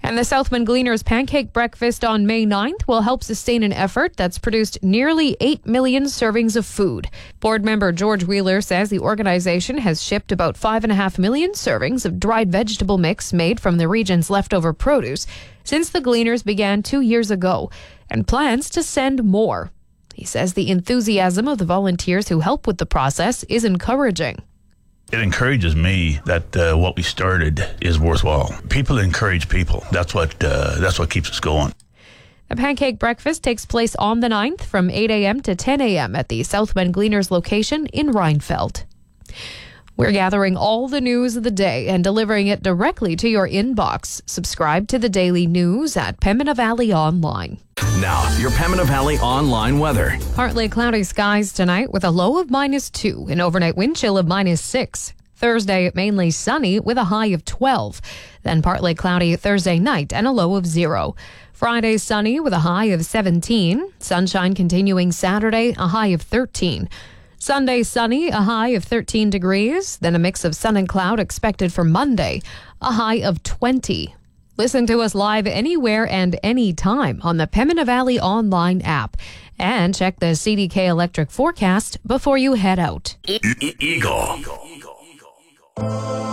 And the Southman Gleaners Pancake Breakfast on May 9th will help sustain an effort that's produced nearly 8 million servings of food. Board member George Wheeler says the organization has shipped about 5.5 million servings of dried vegetable mix made from the region's leftover produce since the Gleaners began 2 years ago, and plans to send more. He says the enthusiasm of the volunteers who help with the process is encouraging. It encourages me that what we started is worthwhile. People encourage people. That's what keeps us going. The pancake breakfast takes place on the 9th from 8 a.m. to 10 a.m. at the Southman Gleaners location in Rheinfeld. We're gathering all the news of the day and delivering it directly to your inbox. Subscribe to the daily news at Pembina Valley Online. Now, your Pembina Valley online weather. Partly cloudy skies tonight with a low of -2 and overnight wind chill of -6. Thursday, mainly sunny with a high of 12. Then partly cloudy Thursday night and a low of 0. Friday, sunny with a high of 17. Sunshine continuing Saturday, a high of 13. Sunday, sunny, a high of 13 degrees. Then a mix of sun and cloud expected for Monday, a high of 20. Listen to us live anywhere and anytime on the Pembina Valley Online app. And check the CDK Electric forecast before you head out. Eagle.